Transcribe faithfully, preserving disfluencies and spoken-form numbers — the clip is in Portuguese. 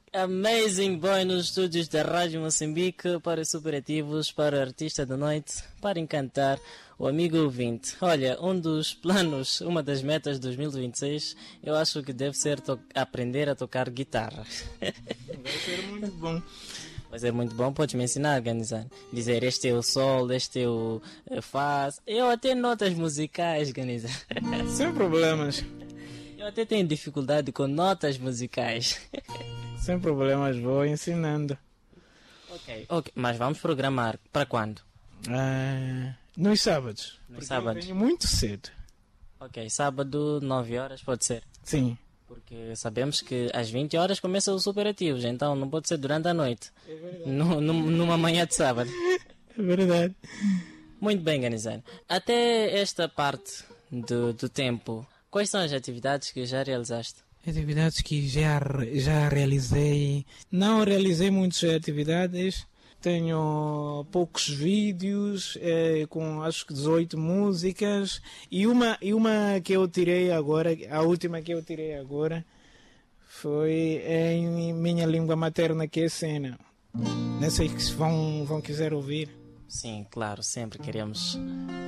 Amazing Boy nos estúdios da Rádio Moçambique para os superativos, para o artista da noite, para encantar o amigo ouvinte. Olha, um dos planos, uma das metas de dois mil e vinte e seis, eu acho que deve ser aprender a tocar guitarra. Vai ser muito bom. Vai ser muito bom, podes me ensinar a organizar. Dizer este é o sol, este é o faz. Eu até notas musicais, organizar. Sem problemas. Eu até tenho dificuldade com notas musicais. Sem problemas, vou ensinando. Ok, ok, mas vamos programar para quando? Ah, nos sábados. Nos sábados. Eu venho muito cedo. Ok, sábado, nove horas, pode ser? Sim. Porque sabemos que às vinte horas começam os superativos, então não pode ser durante a noite. É verdade. No, no, numa manhã de sábado. É verdade. Muito bem, Ganizano. Até esta parte do, do tempo, quais são as atividades que já realizaste? Atividades que já, já realizei. Não realizei muitas atividades. Tenho poucos vídeos, é, com acho que dezoito músicas. E uma, e uma que eu tirei agora, a última que eu tirei agora, foi em minha língua materna, que é Sena. Não sei se vão, vão quiser ouvir. Sim, claro, sempre queremos